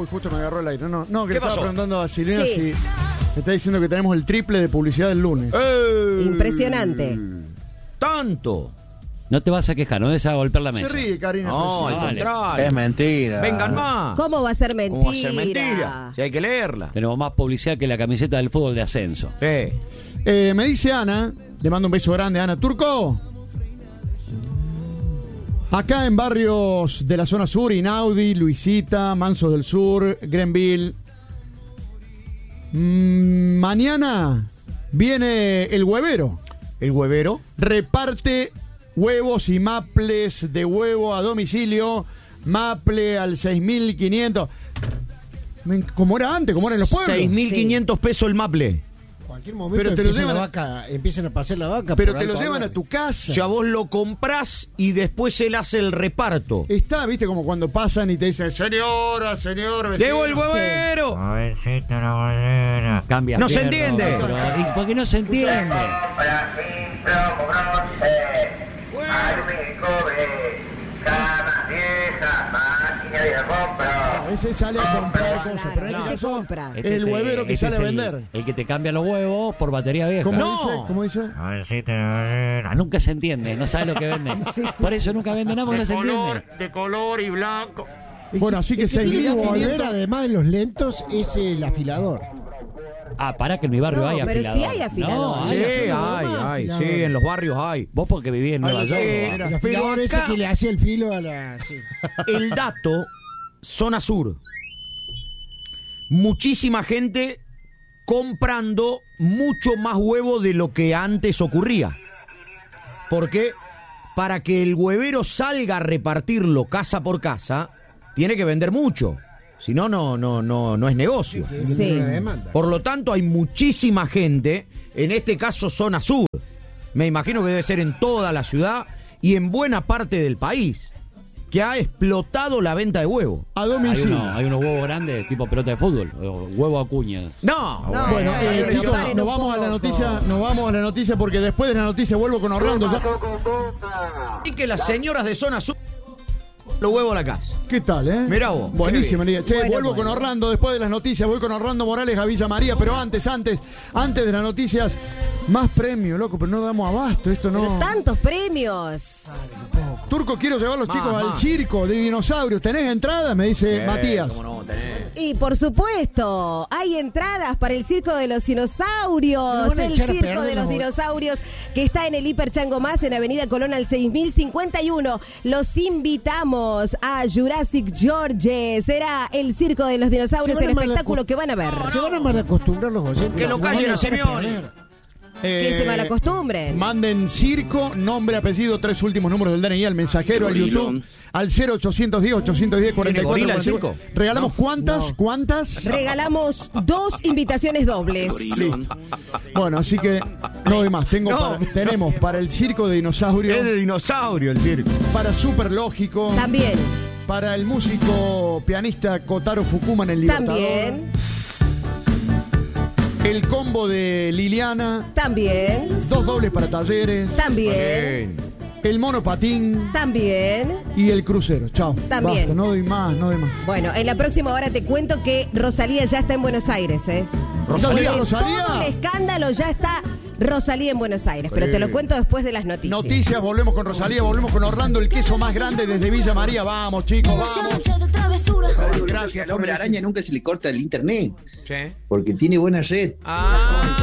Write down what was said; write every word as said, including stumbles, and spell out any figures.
Uy, justo me agarró el aire. No, no, que ¿Qué le estaba pasó? preguntando a Silvina Sí. si me está diciendo que tenemos el triple de publicidad del lunes. ¡Eh! Impresionante. Tanto. No te vas a quejar, no vas a golpear la Se mesa. ríe, Karina. No, al Vale. contrario. Es mentira. Vengan más. ¿Cómo va a ser mentira? ¿Cómo va a ser mentira? Si hay que leerla. Tenemos más publicidad que la camiseta del fútbol de ascenso. Sí. Eh, me dice Ana, le mando un beso grande a Ana. Turco, acá en barrios de la zona sur, Inaudi, Luisita, Mansos del Sur, Grenville, mmm, mañana viene el huevero. El huevero. Reparte huevos y maples de huevo a domicilio. Maple al seis mil quinientos. Men, Como era antes, como era en los pueblos. seis mil quinientos pesos el maple. Cualquier momento Pero te lo empieza llevan la a- vaca, empiezan a pasar la vaca. Pero por te lo Alto llevan a Albergue. tu casa. O sea, vos lo comprás y después él hace el reparto. Está, viste, como cuando pasan y te dicen, señora, señor, vecino. ¡Llegó el huevero! Cambia. No se fierro, entiende. pero- ¿y por qué no se entiende? A veces sale a comprar cosas, Claro, pero en no. este Se caso, compra. Este el te- huevero que este sale es a el- vender. El, que te cambia los huevos por batería vieja. ¿Cómo No. dice? ¿Cómo dice? Ah, nunca se entiende, no sabe lo que vende. Por eso nunca vende nada porque no se entiende. de color y blanco. Bueno, así que El que seis tiene mil que volver, quinientos. además de los lentos, es el afilador. Ah, pará que en mi barrio No, hay pero afilador. sí hay afilador. No, Sí, hay hay, afilador. hay. No. Sí, en los barrios hay. Vos porque vivís en Nueva Ay, York. eh, ¿no? mira. El afilador Pero ese acá- que le hacía el filo a la... sí. El dato, zona sur. Muchísima gente comprando mucho más huevo de lo que antes ocurría. Porque para que el huevero salga a repartirlo casa por casa, tiene que vender mucho. Si no, no, no, no, no es negocio. Sí. Una demanda. Por lo tanto, hay muchísima gente, en este caso zona sur. Me imagino que debe ser en toda la ciudad y en buena parte del país, que ha explotado la venta de huevo. A Hay, domicilio. uno, hay unos huevos grandes, tipo pelota de fútbol, o huevo acuña. No, No, Bueno, no, eh, no, chicos, paren nos un vamos a la poco. noticia, nos vamos a la noticia porque después de la noticia vuelvo con Orlando. Ya. y que las señoras de zona sur los huevos a la casa. ¿Qué tal, eh? Mirá vos, Buenísimo, qué bien. María. Che, Bueno, vuelvo bueno. con Orlando después de las noticias. Voy con Orlando Morales a Villa María, pero antes, antes, antes de las noticias, más premio, loco, pero no damos abasto. Esto Pero no. tantos premios. Turco, quiero llevar a los Más, chicos al más. circo de dinosaurios. ¿Tenés entrada? Me dice Eh, Matías. ¿cómo no tenés? Y por supuesto, hay entradas para el Circo de los Dinosaurios. Nos van a El echar a Circo perder de los los- Dinosaurios que está en el Hiper Chango Más en Avenida Colón al seis mil cincuenta y uno. Los invitamos a Jurassic George. Será el Circo de los Dinosaurios, Se van el a mal espectáculo acos- que van a ver. Se van a mal acostumbrar los oyentes. Que lo Nos van callen a a echar Simeone. perder. Que se malacostumbren. Manden circo, nombre, apellido, tres últimos números del D N I al mensajero, al YouTube, al cero ochocientos diez, ochocientos diez, cuarenta y cuatro. gorila el circo? ¿Regalamos cuántas? ¿Cuántas? Regalamos dos invitaciones dobles. Bueno, así que no doy más. Tengo No. para- tenemos para el circo de dinosaurios, Es de dinosaurio el circo. para Super Lógico, También, para el músico pianista Kotaro Fukuma en el Libertador, también, el combo de Liliana, también, dos dobles para talleres, también, el monopatín también. y el crucero. Chao. También. Basta, no doy más, no doy más. Bueno, en la próxima hora te cuento que Rosalía ya está en Buenos Aires, ¿eh? Rosalía, Porque Rosalía. todo un escándalo, ya está Rosalía en Buenos Aires, pero te lo cuento después de las noticias. Noticias, volvemos con Rosalía, volvemos con Orlando, el queso más grande desde Villa María. Vamos, chicos, vamos. Gracias. Gracias Al por hombre el- araña nunca se le corta el internet Sí. porque tiene buena red. Ah,